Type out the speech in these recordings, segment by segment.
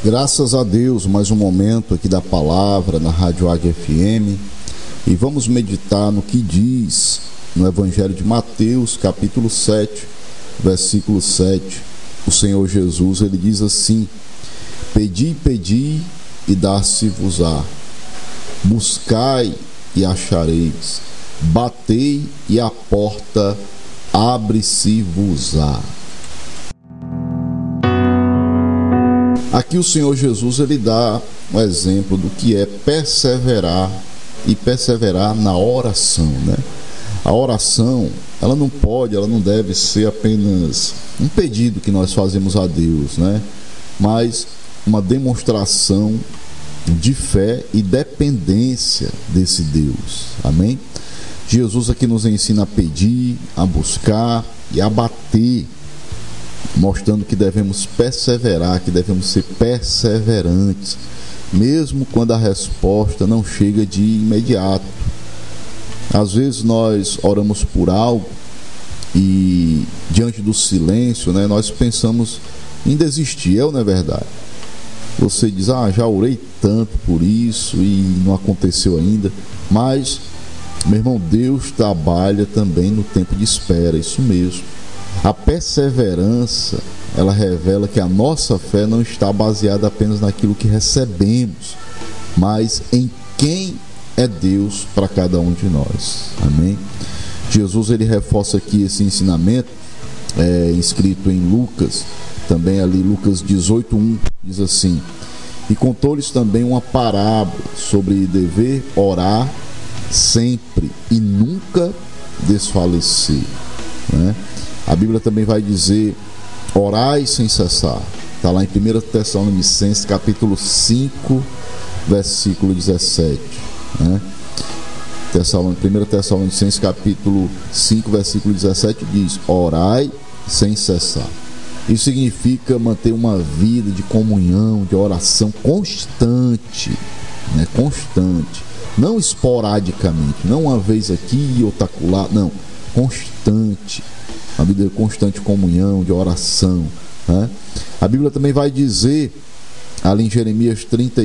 Graças a Deus, mais um momento aqui da palavra na Rádio Águia FM, e vamos meditar no que diz no Evangelho de Mateus, capítulo 7, versículo 7. O Senhor Jesus, ele diz assim: Pedi, pedi e dar-se-vos-á, buscai e achareis, batei e a porta abre-se-vos-á. Aqui o Senhor Jesus, ele dá um exemplo do que é perseverar e perseverar na oração, né? A oração, ela não deve ser apenas um pedido que nós fazemos a Deus, né? Mas uma demonstração de fé e dependência desse Deus, amém? Jesus aqui nos ensina a pedir, a buscar e a bater, mostrando que devemos perseverar, que devemos ser perseverantes, mesmo quando a resposta não chega de imediato. Às vezes nós oramos por algo e diante do silêncio, né, nós pensamos em desistir, não é verdade? Você diz, já orei tanto por isso e não aconteceu ainda. Mas, meu irmão, Deus trabalha também no tempo de espera, isso mesmo. A perseverança, ela revela que a nossa fé não está baseada apenas naquilo que recebemos, mas em quem é Deus para cada um de nós. Amém? Jesus, ele reforça aqui esse ensinamento, escrito em Lucas, também ali, Lucas 18:1, diz assim: E contou-lhes também uma parábola sobre dever orar sempre e nunca desfalecer, né? A Bíblia também vai dizer: orai sem cessar. Está lá em 1 Tessalonicenses, capítulo 5, versículo 17. Né? 1 Tessalonicenses, capítulo 5, versículo 17 diz: orai sem cessar. Isso significa manter uma vida de comunhão, de oração constante, né? Constante. Não esporadicamente, não uma vez aqui, outra acolá, não. Constante. Uma vida de constante comunhão, de oração, né? A Bíblia também vai dizer, ali em Jeremias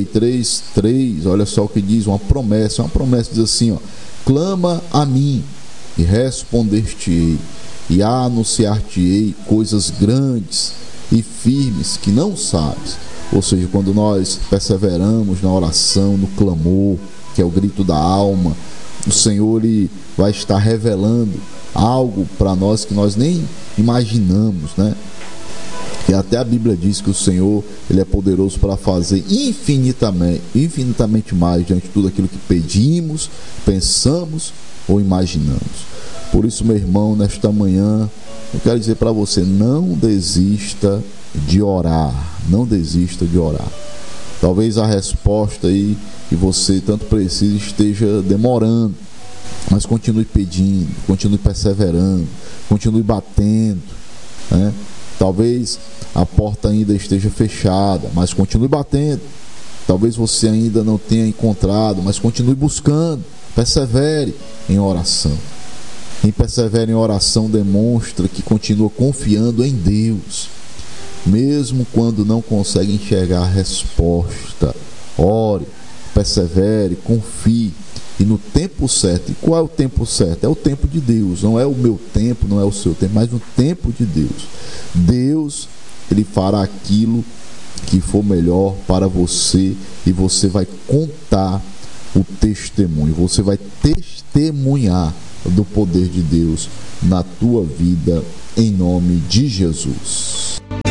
33:3, olha só o que diz, uma promessa diz assim, clama a mim e responder-te-ei, e anunciar-te-ei coisas grandes e firmes que não sabes. Ou seja, quando nós perseveramos na oração, no clamor, que é o grito da alma, o Senhor, ele vai estar revelando algo para nós que nós nem imaginamos, né? E até a Bíblia diz que o Senhor, ele é poderoso para fazer infinitamente mais diante de tudo aquilo que pedimos, pensamos ou imaginamos. Por isso, meu irmão, nesta manhã eu quero dizer para você: não desista de orar, não desista de orar. Talvez a resposta aí que você tanto precisa esteja demorando, mas continue pedindo, continue perseverando, continue batendo, né? Talvez a porta ainda esteja fechada, mas continue batendo. Talvez você ainda não tenha encontrado, mas continue buscando. Persevere em oração. Quem persevera em oração demonstra que continua confiando em Deus, mesmo quando não consegue enxergar a resposta. Ore, persevere, confie. E no tempo certo. E qual é o tempo certo? É o tempo de Deus. Não é o meu tempo, não é o seu tempo, mas no tempo de Deus. Deus, ele fará aquilo que for melhor para você, e você vai contar o testemunho. Você vai testemunhar do poder de Deus na tua vida, em nome de Jesus.